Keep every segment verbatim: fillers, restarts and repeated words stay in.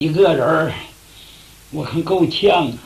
一个人儿，我看够呛啊。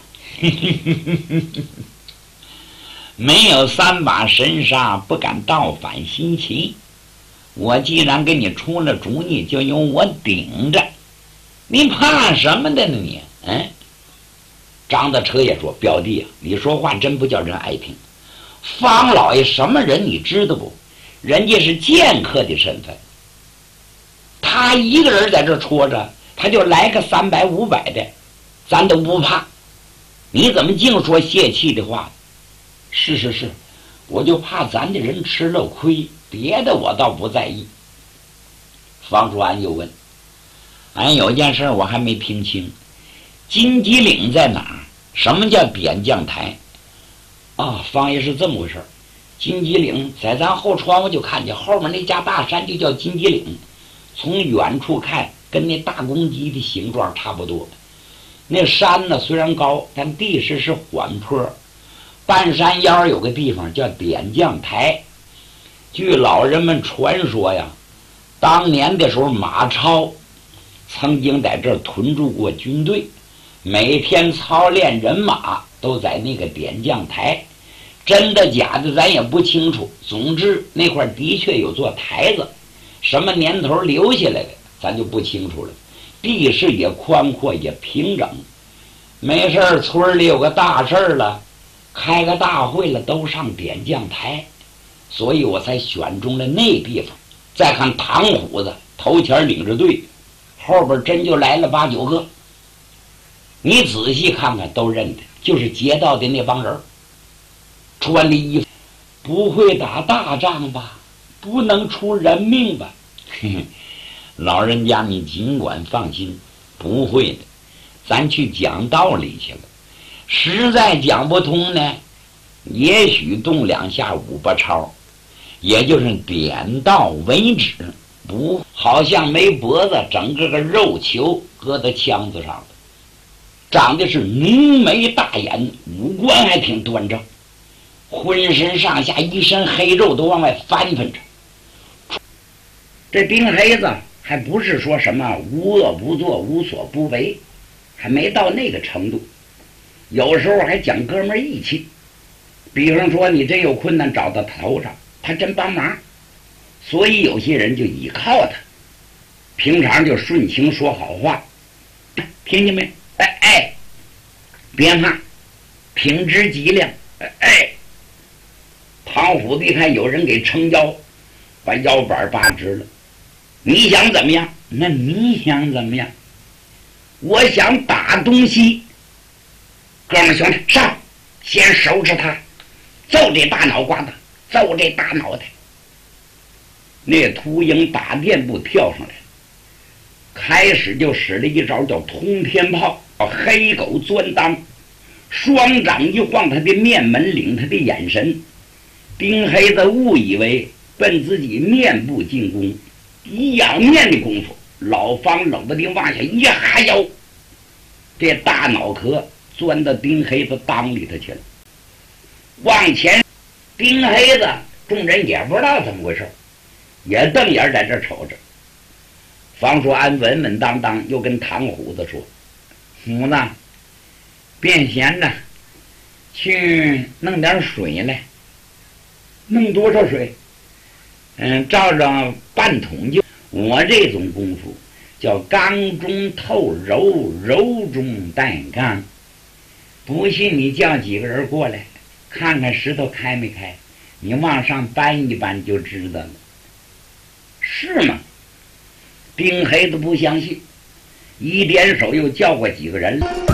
没有三把神杀，不敢倒反新奇。我既然给你出了主意，就由我顶着，你怕什么的呢你？嗯，张大车也说：“表弟啊，你说话真不叫人爱听。方老爷什么人你知道不？人家是剑客的身份，他一个人在这戳着，他就来个三百五百的，咱都不怕。你怎么净说泄气的话？是是是，我就怕咱的人吃了亏，别的我倒不在意。”方叔安又问：“俺有件事我还没听清，金鸡岭在哪儿？什么叫点将台？”啊，方爷是这么回事，金鸡岭在咱后窗户就看见后面那家大山就叫金鸡岭，从远处看跟那大公鸡的形状差不多。那山呢虽然高，但地势是缓坡，半山腰有个地方叫点将台。据老人们传说呀，当年的时候马超曾经在这儿屯驻过军队，每天操练人马都在那个点将台，真的假的咱也不清楚。总之那块的确有座台子，什么年头留下来的咱就不清楚了。地势也宽阔也平整，没事儿村里有个大事儿了，开个大会了，都上点将台，所以我才选中了那地方。再看唐虎子头前领着队，后边真就来了八九个，你仔细看看都认得，就是劫道的那帮人，穿的衣服。不会打大仗吧？不能出人命吧？嘿嘿，老人家你尽管放心，不会的。咱去讲道理去了，实在讲不通呢，也许动两下五八抄，也就是点到为止，不好像没脖子，整个个肉球搁在枪子上了。长得是浓眉大眼，五官还挺端正，浑身上下一身黑肉都往外翻翻着。这丁黑子还不是说什么无恶不作无所不为，还没到那个程度，有时候还讲哥们儿义气。比方说你真有困难找到他头上，他真帮忙，所以有些人就依靠他，平常就顺情说好话。听见没？哎哎，别怕，挺直脊梁。哎哎，唐虎子一看有人给撑腰，把腰板拔直了。你想怎么样？那你想怎么样？我想打东西。哥们兄弟上，先收拾他，揍这大脑瓜子，揍这大脑袋。那秃鹰打垫步跳上来，开始就使了一招叫通天炮，黑狗钻裆，双掌一晃，他的面门领他的眼神。丁黑子误以为奔自己面部进攻，一仰面的功夫，老方冷不丁往下一哈腰，这大脑壳钻到丁黑子裆里头去了。往前，丁黑子众人也不知道怎么回事，也瞪眼在这瞅着。方说安稳稳当当又跟唐虎子说：“虎子，别闲着，去弄点水来。弄多少水？嗯，照着半桶就。我这种功夫叫刚中透柔，柔中带刚。不信你叫几个人过来，看看石头开没开，你往上搬一搬就知道了。是吗？”丁黑子不相信，一点手又叫过几个人来。